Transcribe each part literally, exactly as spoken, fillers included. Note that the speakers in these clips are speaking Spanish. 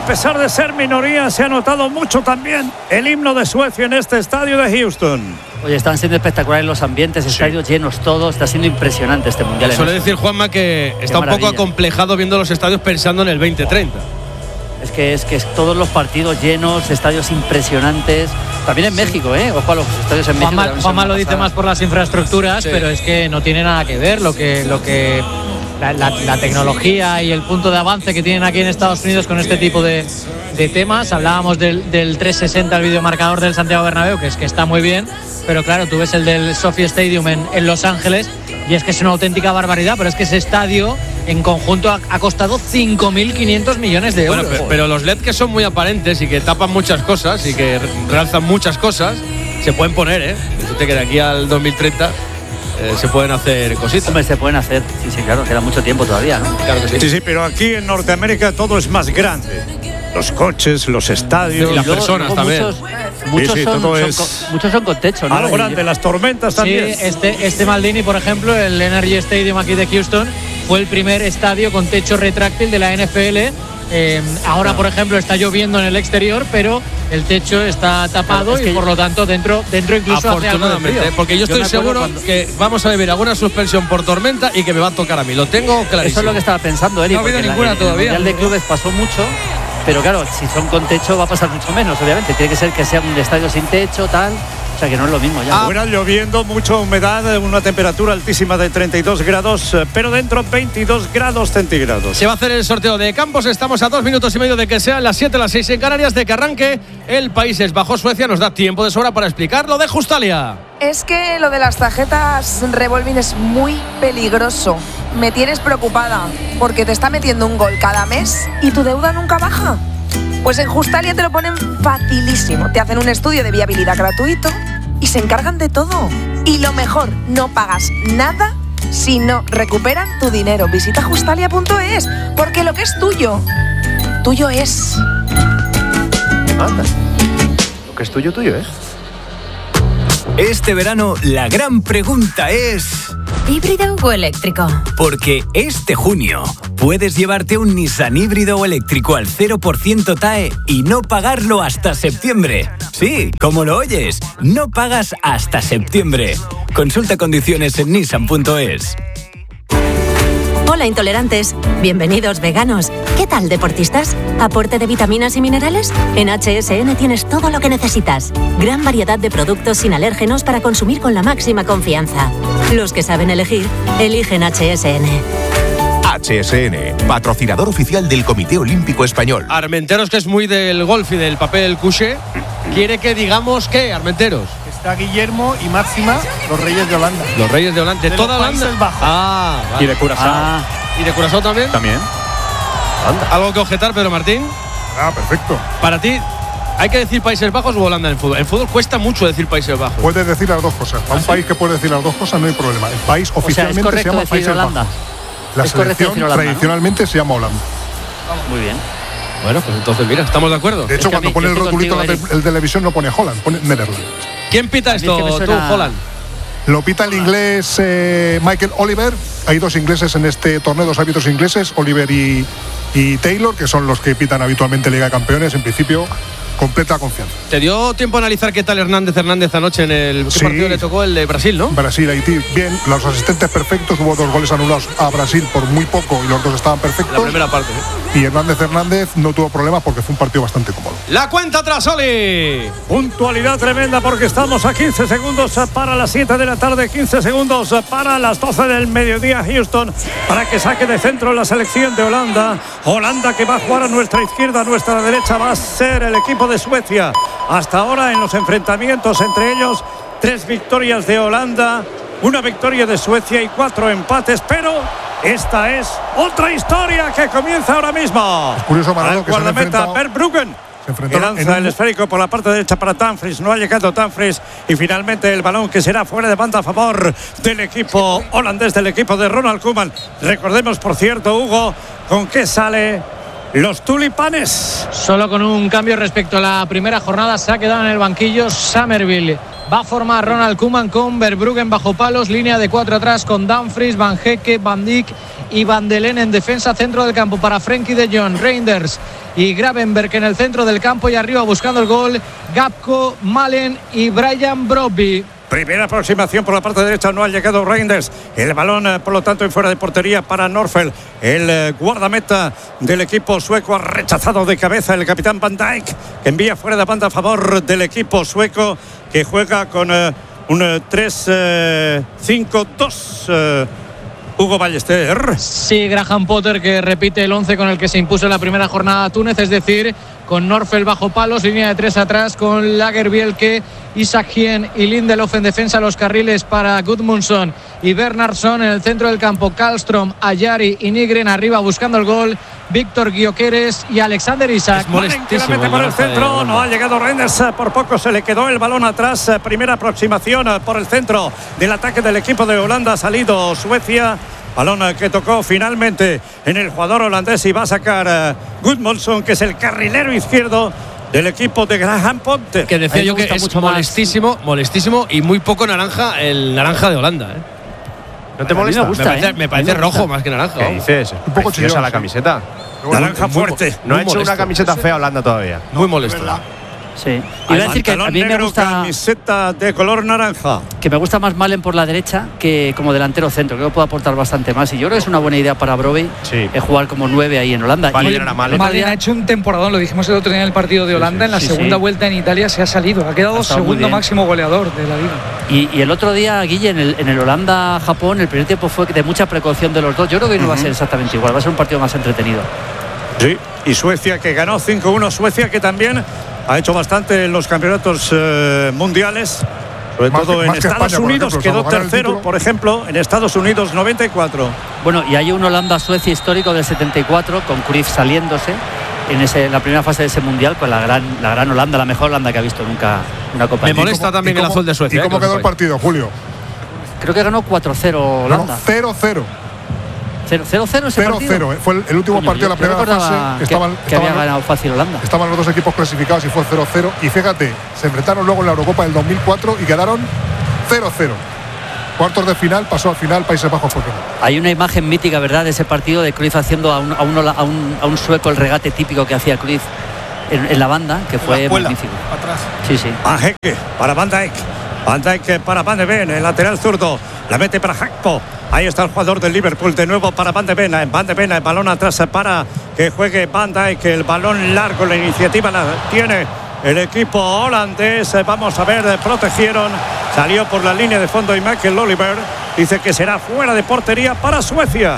pesar de ser minoría, se ha notado mucho también el himno de Suecia en este estadio de Houston. Oye, están siendo espectaculares los ambientes, sí. Estadios llenos todos, está siendo impresionante este mundial. Suele decir Juanma que está un poco acomplejado viendo los estadios pensando en el veinte treinta. Es que es que es todos los partidos llenos, estadios impresionantes. También en México, ¿eh? Ojo a los estadios en Juanma, México. Juanma lo dice más por las infraestructuras, sí. Pero es que no tiene nada que ver lo que lo que la, la, la tecnología y el punto de avance que tienen aquí en Estados Unidos con este tipo de, de temas. Hablábamos del, del trescientos sesenta, el videomarcador del Santiago Bernabéu, que es que está muy bien, pero claro, tú ves el del SoFi Stadium en, en Los Ángeles y es que es una auténtica barbaridad, pero es que ese estadio en conjunto ha, ha costado cinco mil quinientos millones de euros. Bueno, pero, pero los L E D que son muy aparentes y que tapan muchas cosas y que realzan muchas cosas, se pueden poner, ¿eh? Fíjate que de aquí al dos mil treinta eh, se pueden hacer cositas. Hombre, se pueden hacer, sí, sí, claro, queda mucho tiempo todavía, ¿no? Claro que sí. Sí, sí, pero aquí en Norteamérica todo es más grande. Los coches, los estadios, y las luego, personas luego también. Muchos, muchos, sí, sí, son, son, es... con, muchos son con techo, ¿no? A lo grande, las tormentas también. Sí, este, este Maldini, por ejemplo, el Energy Stadium aquí de Houston, fue el primer estadio con techo retráctil de la N F L. Eh, ahora, por ejemplo, está lloviendo en el exterior, pero el techo está tapado, claro, es que y por lo tanto dentro, dentro incluso afortunadamente, hace algo porque yo estoy yo seguro cuando... que vamos a vivir alguna suspensión por tormenta y que me va a tocar a mí. Lo tengo clarísimo. Eso es lo que estaba pensando, Eli. No ha habido ninguna la, todavía. El Mundial de Clubes pasó mucho. Pero claro, si son con techo va a pasar mucho menos, obviamente. Tiene que ser que sea un estadio sin techo, tal. O sea que no es lo mismo ya. Afuera lloviendo, mucha humedad, una temperatura altísima de treinta y dos grados, pero dentro veintidós grados centígrados. Se va a hacer el sorteo de campos. Estamos a dos minutos y medio de que sean las siete, las seis en Canarias, de que arranque el Países Bajos Suecia. Nos da tiempo de sobra para explicar lo de Justalia. Es que lo de las tarjetas revolving es muy peligroso. Me tienes preocupada porque te está metiendo un gol cada mes y tu deuda nunca baja. Pues en Justalia te lo ponen facilísimo. Te hacen un estudio de viabilidad gratuito y se encargan de todo. Y lo mejor, no pagas nada si no recuperan tu dinero. Visita justalia punto es, porque lo que es tuyo, tuyo es. Anda, lo que es tuyo, tuyo es. Este verano la gran pregunta es... ¿híbrido o eléctrico? Porque este junio puedes llevarte un Nissan híbrido o eléctrico al cero por ciento T A E y no pagarlo hasta septiembre. Sí, como lo oyes, no pagas hasta septiembre. Consulta condiciones en nissan punto es. Hola intolerantes, bienvenidos veganos. ¿Qué tal deportistas? ¿Aporte de vitaminas y minerales? En H S N tienes todo lo que necesitas. Gran variedad de productos sin alérgenos para consumir con la máxima confianza. Los que saben elegir, eligen H S N. H S N, patrocinador oficial del Comité Olímpico Español. Armenteros, que es muy del golf y del papel couché, quiere que digamos que, Armenteros. Está Guillermo y Máxima, los Reyes de Holanda. Los Reyes de Holanda, de, de toda Holanda. Ah, vale. Y de Curazao. Ah. ¿Y de Curazao también? También. Anda. ¿Algo que objetar, Pedro Martín? Ah, perfecto. Para ti, ¿hay que decir Países Bajos o Holanda en fútbol? En fútbol cuesta mucho decir Países Bajos. Puedes decir las dos cosas. Para un ¿Ah, país sí? que puede decir las dos cosas no hay problema. El país o oficialmente sea, ¿es se llama decir Países Holanda? Bajos. La es selección Holanda, tradicionalmente ¿no? se llama Holanda. Muy bien. Bueno, pues entonces mira, estamos de acuerdo. De hecho, cuando pone el rotulito en la televisión no pone Holland, pone Netherlands. ¿Quién pita esto, tú, Holland? Lo pita el inglés eh, Michael Oliver. Hay dos ingleses en este torneo, dos árbitros ingleses, Oliver y, y Taylor, que son los que pitan habitualmente Liga de Campeones. En principio, completa confianza. ¿Te dio tiempo a analizar qué tal Hernández Hernández anoche en el ¿qué sí. partido le tocó? El de Brasil, ¿no? Brasil, Haití. Bien, los asistentes perfectos. Hubo dos goles anulados a Brasil por muy poco y los dos estaban perfectos. La primera parte, ¿eh? Y Hernández Hernández no tuvo problemas porque fue un partido bastante cómodo. La cuenta atrás, Oli. Puntualidad tremenda porque estamos a quince segundos para las siete de la tarde, quince segundos para las doce del mediodía. Houston, para que saque de centro la selección de Holanda. Holanda que va a jugar a nuestra izquierda, a nuestra derecha va a ser el equipo de Suecia. Hasta ahora en los enfrentamientos entre ellos, tres victorias de Holanda, una victoria de Suecia y cuatro empates, pero esta es otra historia que comienza ahora mismo. Es curioso, Manolo, al que se han guardameta enfrentado... Verbruggen. Que lanza un... el esférico por la parte derecha para Dumfries. No ha llegado Dumfries. Y finalmente el balón que será fuera de banda a favor del equipo holandés, del equipo de Ronald Koeman. Recordemos, por cierto, Hugo, con qué sale los tulipanes. Solo con un cambio respecto a la primera jornada. Se ha quedado en el banquillo Summerville. Va a formar Ronald Koeman con Verbruggen bajo palos, línea de cuatro atrás con Dumfries, Van Hecke, Van Dijk y Van de Len en defensa, centro del campo para Frenkie de Jong, Reinders y Gravenberg en el centro del campo y arriba buscando el gol Gakpo, Malen y Brian Brobby. Primera aproximación por la parte derecha, no ha llegado Reinders. El balón, por lo tanto, en fuera de portería para Norfeld. El eh, guardameta del equipo sueco ha rechazado de cabeza el capitán Van Dijk, que envía fuera de banda a favor del equipo sueco, que juega con eh, un eh, tres cinco dos. Eh, Hugo Ballester. Sí, Graham Potter, que repite el once con el que se impuso en la primera jornada a Túnez, es decir, con Norfeld bajo palos, línea de tres atrás con Lagerbielke, Isaac Hien y Lindelof en defensa, los carriles para Gudmundsson y Bernhardsson en el centro del campo, Karlström, Ayari y Nygren arriba buscando el gol, Víctor Gyökeres y Alexander Isak. Molestísimo por el centro, no ha llegado Reinders, por poco se le quedó el balón atrás. Primera aproximación por el centro del ataque del equipo de Holanda, ha salido Suecia. Balón que tocó finalmente en el jugador holandés y va a sacar Gudmundsson, que es el carrilero izquierdo del equipo de Graham Potter. Que decía yo que es molestísimo, molestísimo y muy poco naranja el naranja de Holanda, ¿eh? ¿No te molesta? Me, gusta, me parece, ¿eh? me parece rojo más que naranja. ¿Qué dices? Un poco chillosa la camiseta. Naranja fuerte. No ha hecho una camiseta fea Holanda todavía. Muy molesto. Sí. Iba a decir que a mí me gusta camiseta de color naranja. Que me gusta más Malen por la derecha que como delantero centro. Creo que puede aportar bastante más. Y yo creo que es una buena idea para Brobbey, sí, es jugar como nueve ahí en Holanda. Vale, y Malen. Malen ha hecho un temporadón, lo dijimos el otro día en el partido de Holanda. Sí, sí, en la sí, segunda sí. vuelta en Italia se ha salido. Ha quedado ha segundo máximo goleador de la liga. Y, y el otro día, Guille, en el, en el Holanda-Japón, el primer tiempo fue de mucha precaución de los dos. Yo creo que no uh-huh. va a ser exactamente igual. Va a ser un partido más entretenido. Sí, y Suecia que ganó cinco uno. Suecia que también ha hecho bastante en los campeonatos eh, mundiales, sobre más todo que, en Estados España, Unidos, ejemplo, quedó tercero, por ejemplo, en Estados Unidos, noventa y cuatro. Bueno, y hay un Holanda-Suecia histórico del setenta y cuatro, con Cruyff saliéndose en, ese, en la primera fase de ese mundial, con la gran, la gran Holanda, la mejor Holanda que ha visto nunca una Copa. Me molesta también el azul de Suecia. ¿Y cómo eh, quedó el partido, Julio? Creo que ganó cuatro cero Holanda. cero cero. cero cero ese cero cero, eh. Fue el, el último Coño, partido de la primera fase. Que, estaban, que estaban, había ganado fácil Holanda. Estaban los dos equipos clasificados y fue cero cero. Y fíjate, se enfrentaron luego en la Eurocopa del dos mil cuatro y quedaron cero cero. Cuartos de final, pasó al final Países Bajos. Hay una imagen mítica, ¿verdad?, de ese partido de Cruyff haciendo a un, a un, a un, a un sueco el regate típico que hacía Cruyff en, en la banda, que fue magnífico. Atrás. Sí, sí. Van Hecke para Van Dijk. Van Dijk para Van de Ven, el lateral zurdo. La mete para Gakpo. Ahí está el jugador del Liverpool, de nuevo para Van de Ven. Van de Ven, el balón atrás para que juegue Van Dijk. El balón largo, la iniciativa la tiene el equipo holandés. Vamos a ver, protegieron. Salió por la línea de fondo y Michael Oliver dice que será fuera de portería para Suecia.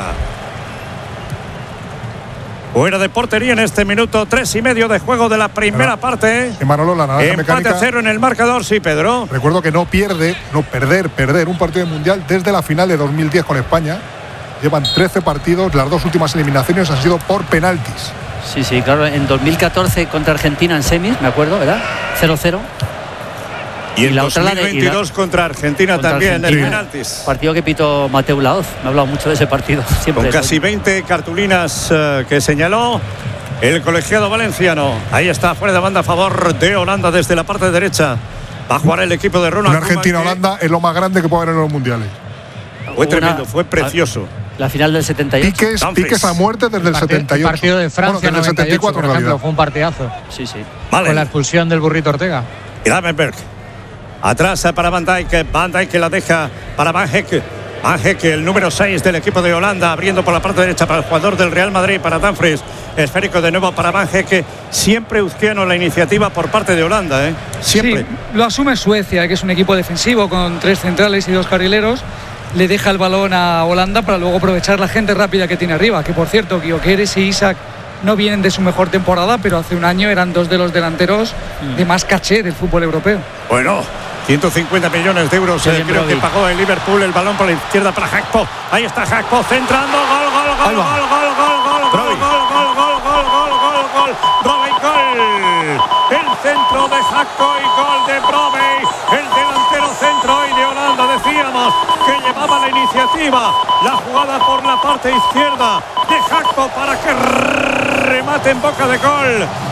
Fuera de portería en este minuto, tres y medio de juego de la primera Pero, parte. En Manolo, la naranja Empate mecánica, a cero en el marcador, sí, Pedro. Recuerdo que no pierde, no perder, perder un partido de mundial desde la final de dos mil diez con España. Llevan trece partidos, las dos últimas eliminaciones han sido por penaltis. Sí, sí, claro, en dos mil catorce contra Argentina en semis, me acuerdo, ¿verdad? cero cero. Y, y en la dos mil veintidós otra la, contra Argentina contra también Argentina, en penaltis. Partido que pitó Mateu Laoz. Me ha hablado mucho de ese partido. Siempre con casi veinte cartulinas uh, que señaló el colegiado valenciano. Ahí está, fuera de banda a favor de Holanda desde la parte derecha. Va a jugar el equipo de Ronald. Una Argentina-Holanda es lo más grande que puede haber en los mundiales. Fue tremendo, fue precioso. La final del setenta y ocho. Piques, piques a muerte desde el, el setenta y ocho. El partido de Francia bueno, desde el setenta y cuatro, por ejemplo, fue un partidazo. Sí, sí. Vale. Con la expulsión del Burrito Ortega. Gravenberg. Atrás para Van Dijk. Van Dijk que la deja para Van Hecke. Van Hecke, el número seis del equipo de Holanda, abriendo por la parte derecha para el jugador del Real Madrid, para Dumfries. Esférico de nuevo para Van Hecke. Siempre uzquiano la iniciativa por parte de Holanda, ¿eh? Siempre. Sí, lo asume Suecia, que es un equipo defensivo con tres centrales y dos carrileros. Le deja el balón a Holanda para luego aprovechar la gente rápida que tiene arriba. Que por cierto, Gyökeres y Isaac no vienen de su mejor temporada, pero hace un año eran dos de los delanteros de más caché del fútbol europeo. Bueno, ciento cincuenta millones de euros eh, creo que pagó el Liverpool. El balón por la izquierda para Gakpo. Ahí está Gakpo centrando. Gol, gol, gol, gol, gol, gol, gol, gol, gol, gol, gol, gol, gol, gol, gol, Brobbey, gol. El centro de Gakpo y gol de Brobbey. El delantero centro hoy de Holanda. Decíamos que llevaba la iniciativa. La jugada por la parte izquierda de Gakpo para que remate en boca de gol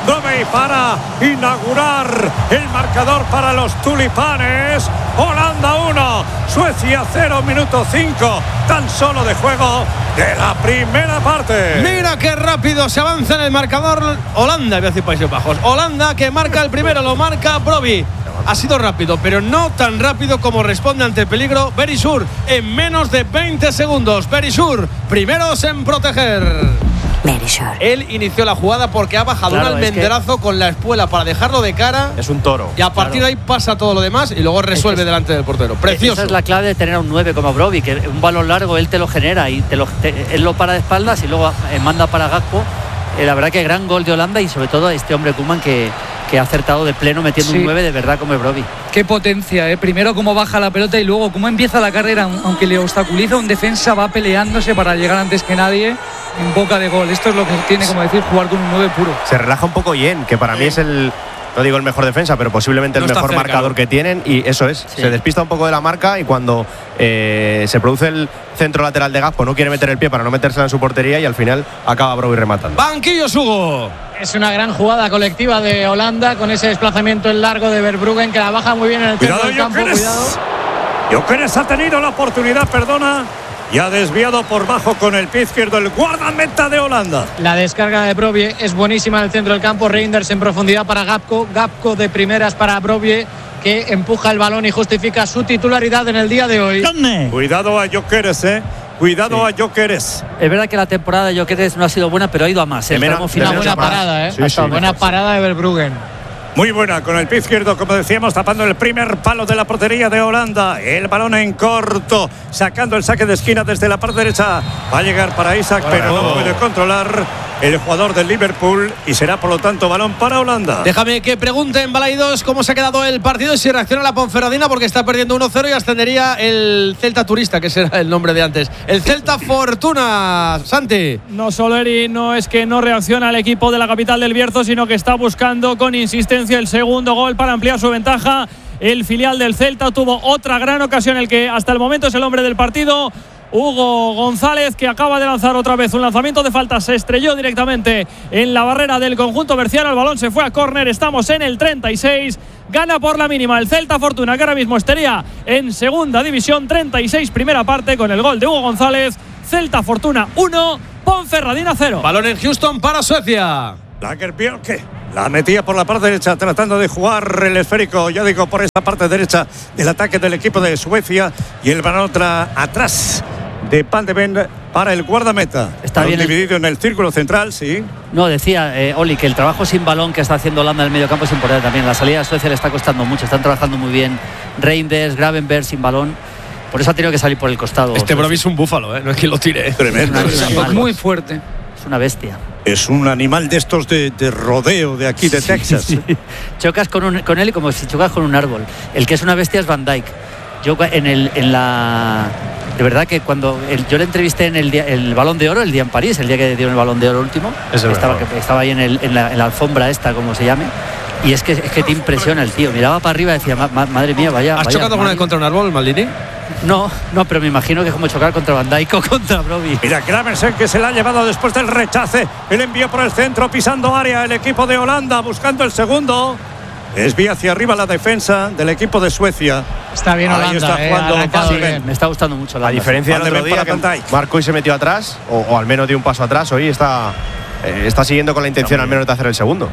Brobbey para inaugurar el marcador para los tulipanes. Holanda uno, Suecia cero, minuto cinco, tan solo de juego de la primera parte. Mira qué rápido se avanza en el marcador Holanda, voy a decir Países Bajos. Holanda que marca el primero, lo marca Brobbey. Ha sido rápido, pero no tan rápido como responde ante el peligro Berisur en menos de veinte segundos. Berisur, primeros en proteger. Berisur. Él inició la jugada porque ha bajado claro, un almenderazo que... con la espuela para dejarlo de cara. Es un toro. Y a partir claro. de ahí pasa todo lo demás y luego resuelve es que delante del portero. Precioso. Esa es la clave de tener a un nueve como Brobbey, que un balón largo él te lo genera y te lo, te, él lo para de espaldas y luego manda para Gakpo. Eh, la verdad que gran gol de Holanda y sobre todo a este hombre Koeman que, que ha acertado de pleno metiendo sí. un nueve de verdad como el Brobbey. Qué potencia, ¿eh? Primero cómo baja la pelota y luego cómo empieza la carrera, aunque le obstaculiza un defensa, va peleándose para llegar antes que nadie en boca de gol. Esto es lo que tiene, como decir, jugar con un nueve puro. Se relaja un poco Yen, que para sí. mí es el... No digo el mejor defensa, pero posiblemente no el mejor cerca, marcador ¿no? que tienen. Y eso es, sí. se despista un poco de la marca y cuando eh, se produce el centro lateral de Gakpo no quiere meter el pie para no metérsela en su portería y al final acaba Brobbey rematando. Banquillo Hugo. Es una gran jugada colectiva de Holanda con ese desplazamiento en largo de Verbruggen que la baja muy bien en el centro del campo. Cuidado. Gyökeres ha tenido la oportunidad, perdona. Y ha desviado por bajo con el pie izquierdo el guardameta de Holanda. La descarga de Brobbey es buenísima en el centro del campo. Reinders en profundidad para Gakpo. Gakpo de primeras para Brobbey, que empuja el balón y justifica su titularidad en el día de hoy. Cuidado a Gyökeres, eh. Cuidado sí. a Gyökeres. Es verdad que la temporada de Gyökeres no ha sido buena, pero ha ido a más. El tramo final, una buena parada, ¿eh? Sí, sí. Buena parada de Verbruggen. Muy buena, con el pie izquierdo, como decíamos, tapando el primer palo de la portería de Holanda. El balón en corto, sacando el saque de esquina desde la parte derecha. Va a llegar para Isaac, bueno, pero no puede controlar el jugador del Liverpool y será por lo tanto balón para Holanda. Déjame que pregunte en Balaidos cómo se ha quedado el partido y si reacciona la Ponferradina, porque está perdiendo uno cero y ascendería el Celta Turista, que será el nombre de antes. El Celta Fortuna, Santi. No solo Eri, no es que no reacciona el equipo de la capital del Bierzo, sino que está buscando con insistencia el segundo gol para ampliar su ventaja. El filial del Celta tuvo otra gran ocasión, el que hasta el momento es el hombre del partido, Hugo González, que acaba de lanzar otra vez un lanzamiento de falta, se estrelló directamente en la barrera del conjunto berciano, el balón se fue a córner, estamos en el treinta y seis, gana por la mínima el Celta Fortuna, que ahora mismo estaría en segunda división. Treinta y seis primera parte con el gol de Hugo González. Celta Fortuna uno, Ponferradina cero. Balón en Houston para Suecia. Lagerbielke la metía por la parte derecha, tratando de jugar el esférico, ya digo, por esa parte derecha del ataque del equipo de Suecia, y el balón otra atrás de Van de Ven para el guardameta. Está balón bien dividido el... en el círculo central, sí. No, decía eh, Oli, que el trabajo sin balón que está haciendo Holanda en el medio campo es importante también. La salida de Suecia le está costando mucho, están trabajando muy bien Reinders, Gravenberg sin balón. Por eso ha tenido que salir por el costado. Este Brobbey es un búfalo, ¿eh? No es que lo tire. Tremendo. Es, es muy fuerte. Es una bestia. Es un animal de estos de, de rodeo de aquí de sí, Texas. Sí. Chocas con, un, con él como si chocas con un árbol. El que es una bestia es Van Dijk. Yo en, el, en la... De verdad que cuando el, yo le entrevisté en el, día, el Balón de Oro, el día en París, el día que dio el Balón de Oro último, estaba, que, estaba ahí en, el, en, la, en la alfombra esta, como se llame, y es que, es que te impresiona el tío. Miraba para arriba y decía, ma, ma, madre mía, vaya... ¿Has vaya, chocado alguna vez contra un árbol, Maldini? No, no, pero me imagino que es como chocar contra Van Dijk o contra Brobbey. Mira, Gravenberg, que se la ha llevado después del rechace. El envío por el centro, pisando área el equipo de Holanda, buscando el segundo. Desvía hacia arriba la defensa del equipo de Suecia. Está bien Holanda, está eh, jugando bien. Me está gustando mucho la A diferencia del otro día, que marcó y se metió atrás, o, o al menos dio un paso atrás, hoy está, eh, está siguiendo con la intención no, al menos de hacer el segundo.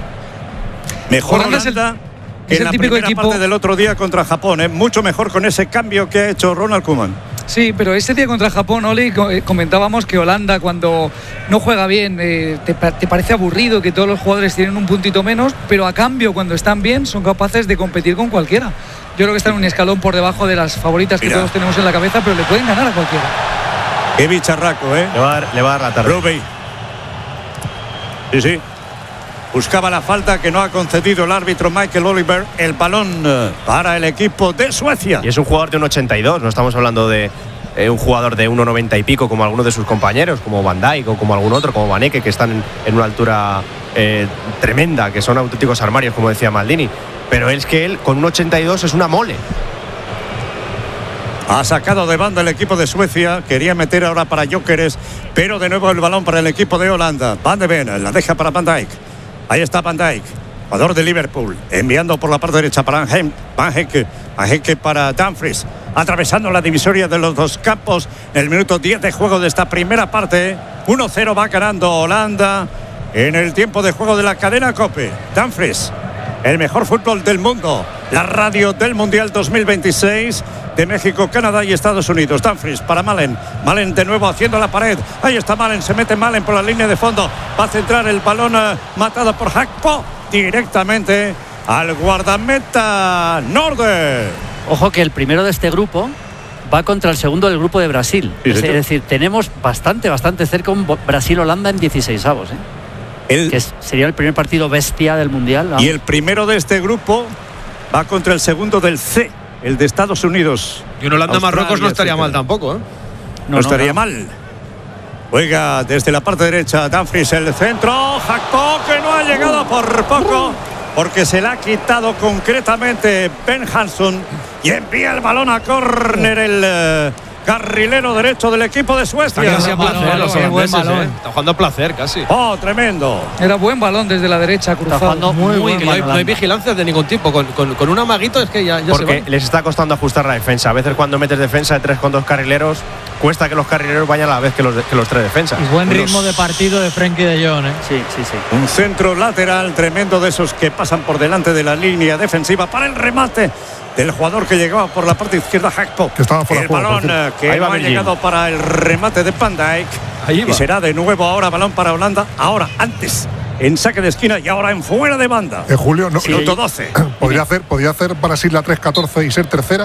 Mejor Holanda, Holanda que en la primera equipo... parte del otro día contra Japón, ¿eh? Mucho mejor con ese cambio que ha hecho Ronald Koeman. Sí, pero ese día contra Japón, Oli, comentábamos que Holanda cuando no juega bien eh, te, te parece aburrido, que todos los jugadores tienen un puntito menos, pero a cambio cuando están bien son capaces de competir con cualquiera. Yo creo que están un escalón por debajo de las favoritas que Mira. todos tenemos en la cabeza, pero le pueden ganar a cualquiera. Qué bicharraco, ¿eh? Le va a dar, le va a dar la tarde. Brobbey. Sí, sí. Buscaba la falta que no ha concedido el árbitro Michael Oliver. El balón para el equipo de Suecia. Y es un jugador de un ochenta y dos, no estamos hablando de eh, un jugador de uno noventa y pico como algunos de sus compañeros, como Van Dijk o como algún otro, como Van Ecke, que están en, en una altura eh, tremenda, que son auténticos armarios, como decía Maldini. Pero es que él con un ochenta y dos es una mole. Ha sacado de banda el equipo de Suecia. Quería meter ahora para Gyökeres, pero de nuevo el balón para el equipo de Holanda. Van de Ven la deja para Van Dijk. Ahí está Van Dijk, jugador de Liverpool, enviando por la parte derecha para Van Hecke, Van Hecke para Dumfries, atravesando la divisoria de los dos campos. En el minuto diez de juego de esta primera parte, uno cero va ganando Holanda en el tiempo de juego de la cadena COPE. Dumfries, el mejor fútbol del mundo, la radio del Mundial dos mil veintiséis de México, Canadá y Estados Unidos. Dumfries para Malen, Malen de nuevo haciendo la pared, ahí está Malen, se mete Malen por la línea de fondo, va a centrar el balón uh, matado por Gakpo directamente al guardameta Norde. Ojo que el primero de este grupo va contra el segundo del grupo de Brasil. Sí, es, es decir, tenemos bastante, bastante cerca un Brasil-Holanda en dieciseisavos, ¿eh? El, que es, sería el primer partido bestia del Mundial. Vamos. Y el primero de este grupo va contra el segundo del C, el de Estados Unidos. Y un Holanda-Marruecos no estaría mal tampoco, ¿eh? No, no estaría no. mal. Juega desde la parte derecha Dumfries, el centro. Gakpo, que no ha llegado por poco, porque se le ha quitado concretamente Ben Hanson y envía el balón a córner el uh, carrilero derecho del equipo de Suecia. Está placer, los holandeses, ¿eh? Está jugando a placer casi. Oh, tremendo. Era buen balón desde la derecha, cruzado. Está jugando muy, muy bien. No hay, no hay vigilancia de ningún tipo. Con, con, con un amaguito es que ya, ya porque se va. Les está costando ajustar la defensa. A veces cuando metes defensa de tres con dos carrileros, cuesta que los carrileros vayan a la vez que los, de, que los tres defensas. Y buen ritmo Unos... de partido de Frenkie de Jong, ¿eh? Sí, sí, sí. Un centro lateral tremendo de esos que pasan por delante de la línea defensiva para el remate del jugador que llegaba por la parte izquierda, Gakpo. Que estaba fuera el juego, balón que ahí va no ha llegado para el remate de Van Dijk. Ahí va. Y será de nuevo ahora balón para Holanda. Ahora, antes, en saque de esquina y ahora en fuera de banda. En Julio, no, sí. Minuto doce. ¿Podría hacer, ¿Podría hacer Brasil la tres catorce y ser tercera?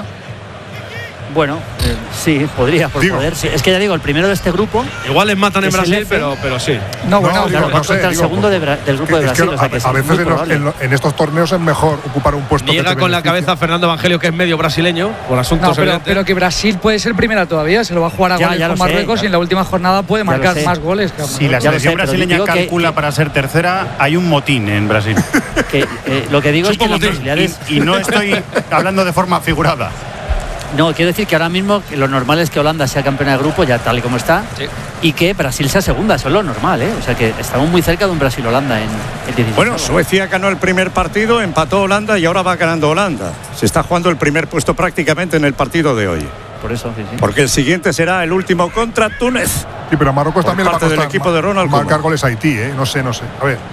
Bueno, eh, sí, podría, por digo. poder. Sí. Es que ya digo, el primero de este grupo. Igual les matan en Brasil, pero, pero sí. No, bueno, no, claro, digo, no sé, contra el digo, segundo de Bra- del grupo que, de Brasil. Es que o sea, a, que a veces en, los, en, en estos torneos es mejor ocupar un puesto. Llega que con la beneficia. cabeza Fernando Evangelio, que es medio brasileño, por asuntos no, pero, evidentes. pero que Brasil puede ser primera todavía, se lo va a jugar a Ya, goles ya con lo sé, Marruecos ya. y en la última jornada puede Ya marcar lo sé. más goles. Que Si la Ya lo selección sé, pero brasileña digo que- calcula que- para ser tercera, hay un motín en Brasil. Que, eh, lo que digo es que las posibilidades. Y, y no estoy hablando de forma figurada. No, quiero decir que ahora mismo lo normal es que Holanda sea campeona de grupo, ya tal y como está, Sí. y que Brasil sea segunda, eso es lo normal, ¿eh? O sea que estamos muy cerca de un Brasil-Holanda en el dieciséis. Bueno, Suecia ganó el primer partido, empató Holanda y ahora va ganando Holanda. Se está jugando el primer puesto prácticamente en el partido de hoy. Por eso, sí, sí. Porque el siguiente será el último contra Túnez. Sí, pero a Marruecos Por también le va a parte del costar equipo de Ronald marcar Koeman. goles a Haití, ¿eh? No sé, no sé. A ver.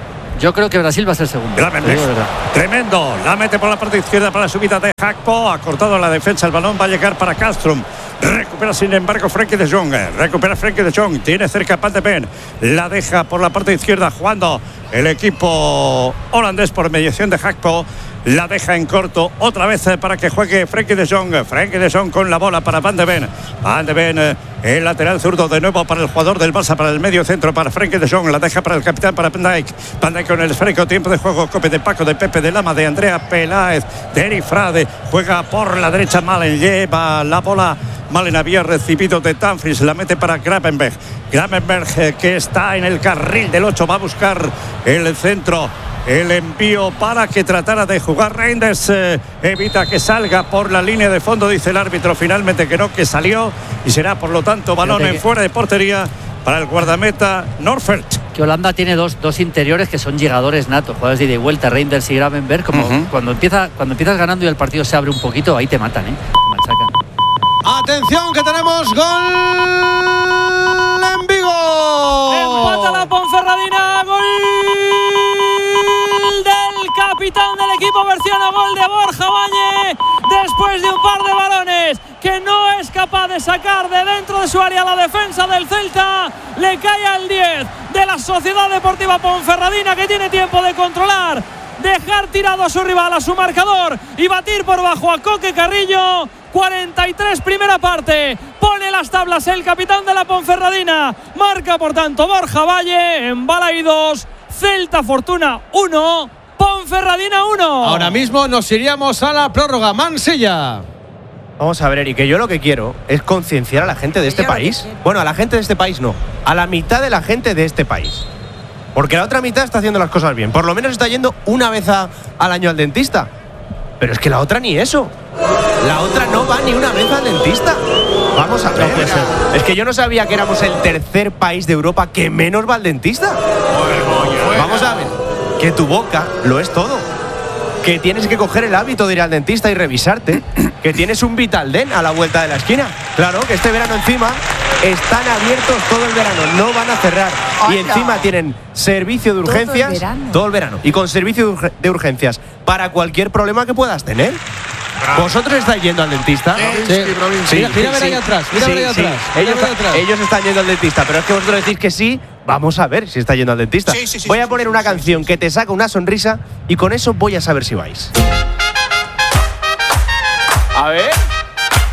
Yo creo que Brasil va a ser segundo. te Gravenberch. digo de verdad. Tremendo. La mete por la parte izquierda para la subida de Gakpo. Ha cortado la defensa. El balón va a llegar para Kallström. Recupera sin embargo Frenkie de Jong. Recupera Frenkie de Jong. Tiene cerca Van de Ven. La deja por la parte izquierda jugando el equipo holandés por mediación de Gakpo. La deja en corto otra vez para que juegue Frenkie de Jong. Frenkie de Jong con la bola para Van de Ven. Van de Ven, el lateral zurdo de nuevo para el jugador del Barça, para el medio centro, para Frenkie de Jong. La deja para el capitán, para Van Dijk. Van Dijk con el esférico, tiempo de juego. Cope de Paco, de Pepe, de Lama, de Andrea Peláez, de Eri Frade. Juega por la derecha Malen, lleva la bola. Malen había recibido de Dumfries, la mete para Gravenberch. Gravenberch eh, que está en el carril del ocho, va a buscar el centro. El envío para que tratara de jugar Reinders, eh, evita que salga por la línea de fondo, dice el árbitro finalmente que no, que salió, y será por lo tanto balón en fuera de portería para el guardameta Norfelt. Que Holanda tiene dos, dos interiores que son llegadores natos, jugadores de ida y vuelta, Reinders y Gravenberch. Como Uh-huh. cuando, empieza, cuando empiezas ganando y el partido se abre un poquito, ahí te matan, ¿eh? Te machacan. Atención, que tenemos gol en Vigo. Empata la Ponferradina, gol del capitán del equipo berciano, gol de Borja Valle, después de un par de balones que no es capaz de sacar de dentro de su área la defensa del Celta. Le cae al diez de la Sociedad Deportiva Ponferradina, que tiene tiempo de controlar, dejar tirado a su rival, a su marcador, y batir por bajo a Coque Carrillo. cuarenta y tres primera parte, pone las tablas el capitán de la Ponferradina, marca por tanto Borja Valle. En Balaidos, Celta Fortuna uno, Ponferradina uno. Ahora mismo nos iríamos a la prórroga. Mansilla. Vamos a ver, Eric, que yo lo que quiero es concienciar a la gente de este país. Bueno, a la gente de este país no, a la mitad de la gente de este país. Porque la otra mitad está haciendo las cosas bien. Por lo menos está yendo una vez a, al año al dentista. Pero es que la otra ni eso. La otra no va ni una vez al dentista. Vamos a ver. No puede ser. Es que yo no sabía que éramos el tercer país de Europa que menos va al dentista. Vamos a ver. que tu boca lo es todo. Que tienes que coger el hábito de ir al dentista y revisarte. Que tienes un Vitaldent a la vuelta de la esquina. Claro, que este verano encima están abiertos todo el verano, no van a cerrar. Y encima tienen servicio de urgencias todo el verano. todo el verano. Y con servicio de, urge- de urgencias para cualquier problema que puedas tener. ¿Vosotros estáis yendo al dentista? Sí. Mira, mira a ver ahí atrás, mira a ver ahí atrás, mira Ellos, a ver ahí atrás. ellos están yendo al dentista, pero es que vosotros decís que sí. Vamos a ver si está yendo al dentista. Sí, sí, sí, voy a sí, poner sí, una sí, canción que te saca una sonrisa y con eso voy a saber si vais. A ver.